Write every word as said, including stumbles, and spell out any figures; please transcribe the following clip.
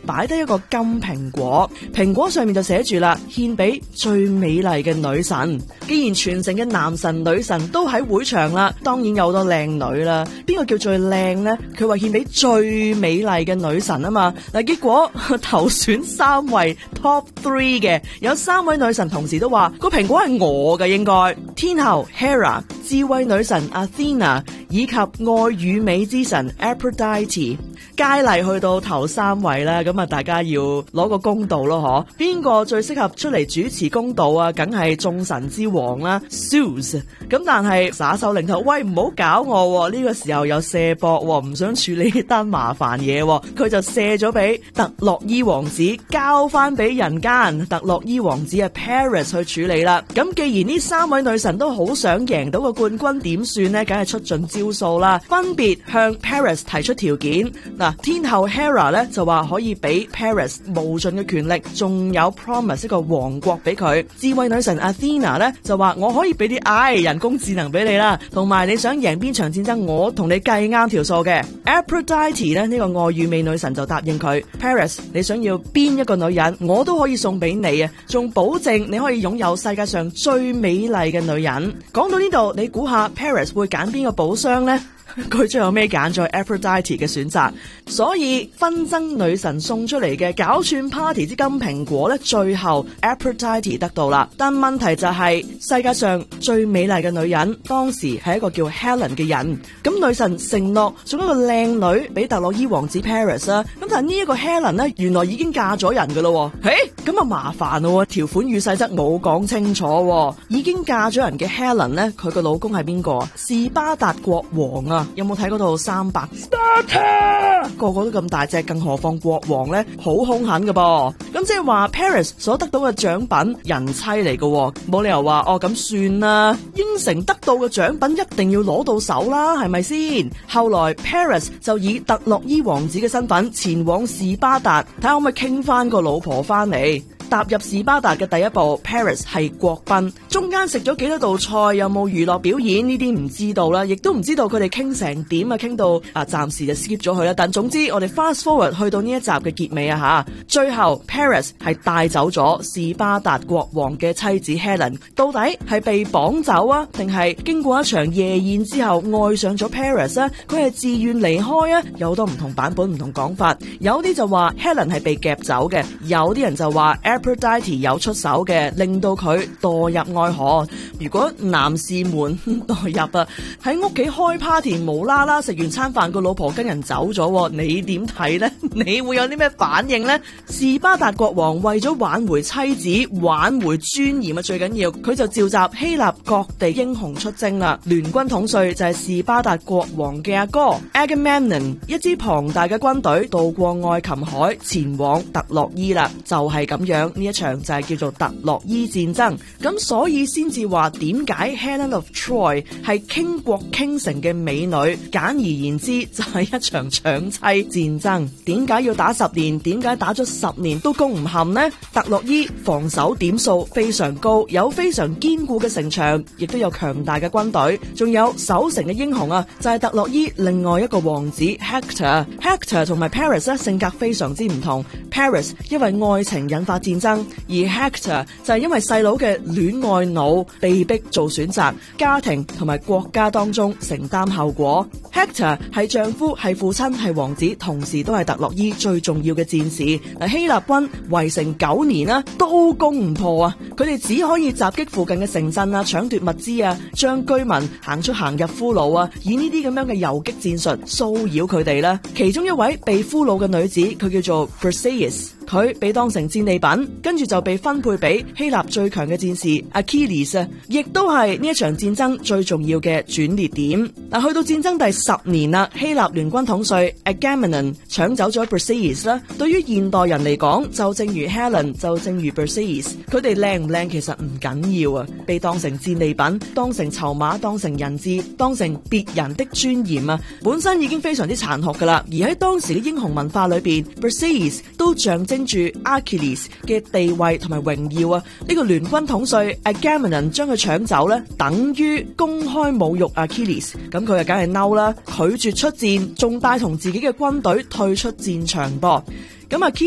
擺低一個金蘋果，蘋果上面就寫住啦，獻俾最美麗嘅女神。既然全城嘅男神女神都喺會場啦，當然有好多靚女啦。邊個叫最靚呢？佢話獻俾最美麗嘅女神啊嘛。嗱，結果投選三位 top three 嘅，有三位女神同時都話個蘋果係我嘅，應該天后 Hera、智慧女神 Athena 以及愛與美之神 Aphrodite。佳麗去到頭三位啦，咁啊大家要攞個公道咯，嗬？邊個最適合出嚟主持公道啊？梗係眾神之王啦 ，Zeus。咁但係耍手擰頭，喂，唔好搞我，呢個時候有卸膊，唔想處理呢單麻煩嘢，佢就卸咗俾特洛伊王子，交翻俾人間。特洛伊王子係 Paris 去處理啦。咁既然呢三位女神都好想贏到個冠軍，點算呢？梗係出盡招數啦，分別向 Paris 提出條件。嗱，天后 Hera 咧就話可以俾 Paris 無盡嘅權力，仲有 promise 一個王國俾佢。智慧女神 Athena 咧就話我可以俾啲唉人工智能俾你啦，同埋你想贏邊場戰爭，我同你計啱條數嘅。Aphrodite 咧呢、這個愛與美女神就答應佢 Paris， 你想要邊一個女人，我都可以送俾你啊，仲保證你可以擁有世界上最美麗嘅女人。講到呢度，你估下 Paris 會揀邊個寶箱呢？佢最後尾揀咗 Aphrodite 嘅選擇，所以紛爭女神送出嚟嘅搞串 party 之金蘋果咧，最後 Aphrodite 得到啦。但問題就係、是、世界上最美麗嘅女人，當時係一個叫 Helen 嘅人。咁女神承諾送一個靚女俾特洛伊王子 Paris 啦。咁但係呢一個 Helen 咧，原來已經嫁咗人噶咯。誒，咁啊麻煩咯，條款與細則冇講清楚。已經嫁咗人嘅 Helen 咧，佢個老公係邊個？士巴達國王啊！有冇睇嗰套三百 Sparta？ 個個都咁大隻，更何況國王呢？好兇狠㗎噃。咁即係話 Paris 所得到嘅獎品人妻嚟㗎，冇理由話哦咁算啦。應承得到嘅獎品一定要攞到手啦，係咪先？後來 Paris 就以特洛伊王子嘅身份前往士巴達，睇下可唔可以傾翻個老婆翻嚟。踏入士巴達嘅第一步 Paris 係國賓，中間食咗幾多道菜，有冇娛樂表演呢啲唔知道啦，亦都唔知道佢哋傾成點啊，傾到啊暫時就 skip 咗佢啦。但總之我哋 fast forward 去到呢一集嘅結尾啊吓，最後 Paris 係帶走咗士巴達國王嘅妻子 Helen， 到底係被綁走啊，定係經過一場夜宴之後愛上咗 Paris 啊？佢係自願離開啊？有好多唔同版本唔同講法，有啲就話 Helen 係被夾走嘅，有啲人就話Aphrodite 有出手嘅，令到佢墮入愛河。如果男士們墮入啊，喺屋企開 party 無啦啦食完餐飯個老婆跟人走咗，你點睇呢？你會有啲咩反應呢？士巴達國王為咗挽回妻子、挽回尊嚴啊，最緊要佢就召集希臘各地英雄出征啦。聯軍統帥就係士巴達國王嘅阿哥 Agamemnon， 一支龐大嘅軍隊渡過愛琴海前往特洛伊啦，就係咁樣。呢一場就係叫做特洛伊戰爭，咁所以先至話點解 Helen of Troy 係傾國傾城嘅美女，簡而言之就係一場搶妻戰爭。點解要打十年？點解打咗十年都攻唔陷呢？特洛伊防守點數非常高，有非常堅固嘅城牆，亦都有強大嘅軍隊，仲有守城嘅英雄啊，就係特洛伊另外一個王子 Hector。Hector 同埋 Paris 咧性格非常之唔同， Paris 因為愛情引發戰爭，而 Hector 就係因為細佬嘅戀愛腦被逼做選擇，家庭同埋國家當中承擔後果。Hector 係丈夫，係父親，係王子，同時都係特洛伊最重要嘅戰士。嗱，希臘軍圍城九年啦，都攻唔破啊！佢哋只可以襲擊附近嘅城鎮啊，搶奪物資啊，將居民行出行入俘虜啊，以呢啲咁樣嘅游擊戰術騷擾佢哋啦。其中一位被俘虜嘅女子，佢叫做 Perseus。佢被當成戰利品，跟住就被分配俾希臘最強嘅戰士 Achilles， 亦都係呢一場戰爭最重要嘅轉捩點。嗱，去到戰爭第十年啦，希臘聯軍統帥 Agamemnon 搶走咗 Perseus 啦。對於現代人嚟講，就正如 Helen， 就正如 Perseus， 佢哋靚唔靚其實唔緊要啊，被當成戰利品，當成籌碼，當成人質，當成別人的尊嚴啊，本身已經非常之殘酷噶啦。而喺當時嘅英雄文化裏邊 Perseus 都象徵住 Achilles 嘅地位同埋榮耀啊！呢個聯軍統帥 Agamemnon 將佢搶走咧，等於公開侮辱 Achilles， 咁佢就梗係嬲啦，拒絕出戰，仲帶同自己嘅軍隊退出戰場噃。咁啊